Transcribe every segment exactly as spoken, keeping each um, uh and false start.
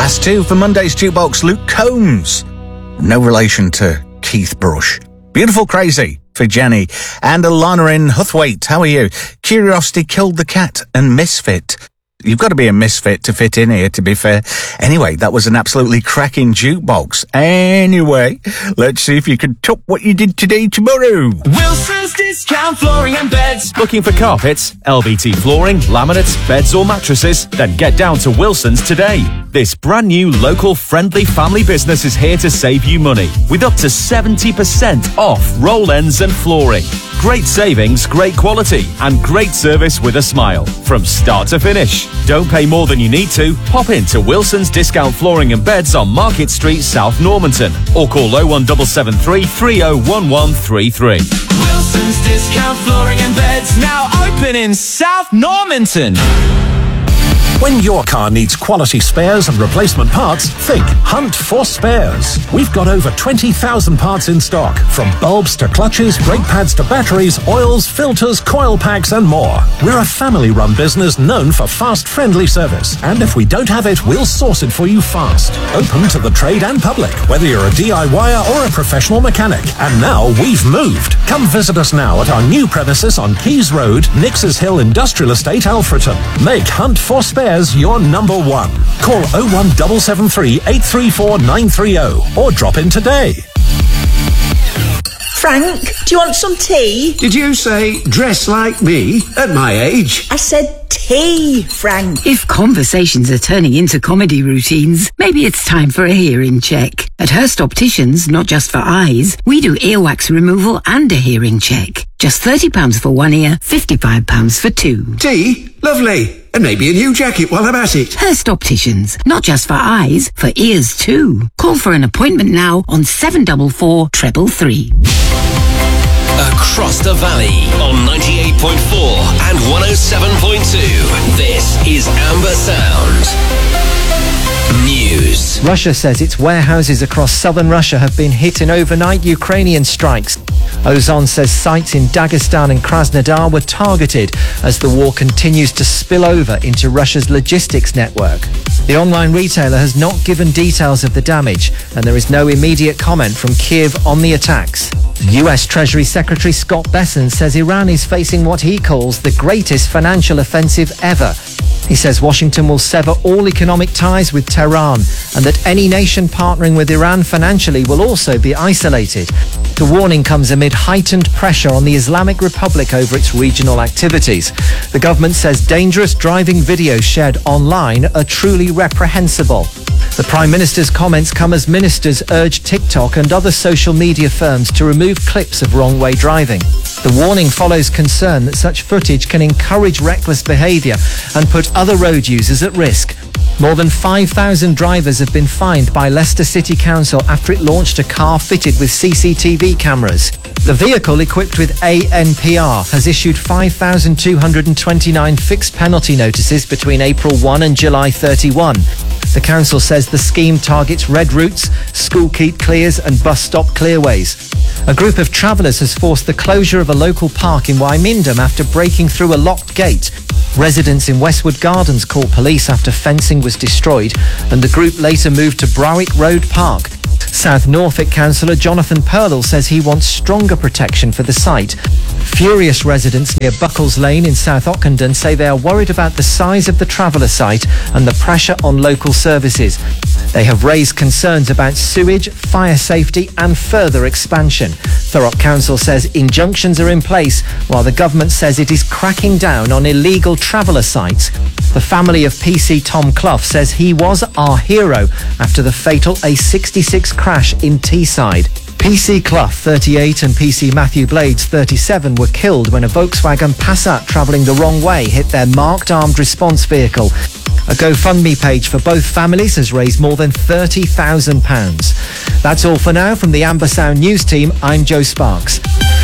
Last two for Monday's Jukebox, Luke Combs. No relation to Keith Brush. Beautiful Crazy for Jenny. And Alana in Huthwaite. How are you? Curiosity Killed the Cat and Misfit. You've got to be a misfit to fit in here, to be fair. Anyway, that was an absolutely cracking jukebox. Anyway, let's see if you can top what you did today tomorrow. Wilson's Discount Flooring and Beds. Looking for carpets, L V T flooring, laminates, beds or mattresses? Then get down to Wilson's today. This brand new local friendly family business is here to save you money with up to seventy percent off roll ends and flooring. Great savings, great quality and great service with a smile from start to finish. Don't pay more than you need to. Pop into Wilson's Discount Flooring and Beds on Market Street, South Normanton, or call oh one seven seven three, three oh one one three three. Wilson's Discount Flooring and Beds, now open in South Normanton. When your car needs quality spares and replacement parts, think Hunt for Spares. We've got over twenty thousand parts in stock, from bulbs to clutches, brake pads to batteries, oils, filters, coil packs and more. We're a family-run business known for fast, friendly service. And if we don't have it, we'll source it for you fast. Open to the trade and public, whether you're a D I Y er or a professional mechanic. And now we've moved. Come visit us now at our new premises on Keys Road, Nix's Hill Industrial Estate, Alfreton. Make Hunt for Spares your number one. Call oh one seven seven three, eight three four, nine three oh or drop in today. Frank, do you want some tea? Did you say dress like me at my age? I said tea, Frank. If conversations are turning into comedy routines, maybe it's time for a hearing check. At Hurst Opticians, not just for eyes, we do earwax removal and a hearing check. Just thirty pounds for one ear, fifty-five pounds for two. Tea? Lovely. And maybe a new jacket while I'm at it. Hurst Opticians, not just for eyes, for ears too. Call for an appointment now on seven four four, three three three. Across the valley on ninety-eight point four and one oh seven point two. This is Amber Sound News. Russia says its warehouses across southern Russia have been hit in overnight Ukrainian strikes. Ozon says sites in Dagestan and Krasnodar were targeted as the war continues to spill over into Russia's logistics network. The online retailer has not given details of the damage, and there is no immediate comment from Kiev on the attacks. U S Treasury Secretary Scott Bessent says Iran is facing what he calls the greatest financial offensive ever. He says Washington will sever all economic ties with Tehran and that any nation partnering with Iran financially will also be isolated. The warning comes amid heightened pressure on the Islamic Republic over its regional activities. The government says dangerous driving videos shared online are truly reprehensible. The Prime Minister's comments come as ministers urge TikTok and other social media firms to remove clips of wrong-way driving. The warning follows concern that such footage can encourage reckless behaviour and put other road users at risk. More than five thousand drivers have been fined by Leicester City Council after it launched a car fitted with C C T V cameras. The vehicle, equipped with A N P R, has issued five thousand two hundred twenty-nine fixed penalty notices between April first and July thirty-first. The council says the scheme targets red routes, school keep clears and bus stop clearways. A group of travellers has forced the closure of a local park in Wymondham after breaking through a locked gate. Residents in Westwood Gardens called police after fencing was destroyed, and the group later moved to Browick Road Park. South Norfolk councillor Jonathan Perlall says he wants stronger protection for the site. Furious residents near Buckles Lane in South Ockenden say they are worried about the size of the traveller site and the pressure on local services. They have raised concerns about sewage, fire safety and further expansion. Thurrock Council says injunctions are in place, while the government says it is cracking down on illegal traveller sites. The family of P C Tom Clough says he was our hero after the fatal A sixty-six crash in Teesside. P C Clough, thirty-eight, and P C Matthew Blades, thirty-seven, were killed when a Volkswagen Passat travelling the wrong way hit their marked armed response vehicle. A GoFundMe page for both families has raised more than thirty thousand pounds. That's all for now from the Amber Sound News team. I'm Joe Sparks.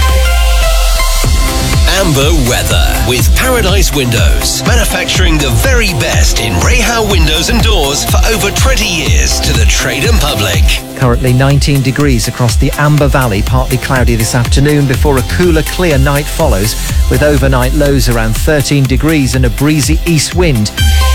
Amber weather with Paradise Windows, manufacturing the very best in Rahal windows and doors for over twenty years to the trade and public. Currently nineteen degrees across the Amber Valley, partly cloudy this afternoon before a cooler, clear night follows, with overnight lows around thirteen degrees and a breezy east wind.